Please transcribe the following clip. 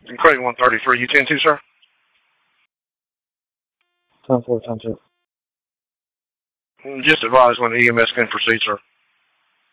Crate 133, you 10-2, sir? 10-4, 10-2. Just advise when the EMS can proceed, sir.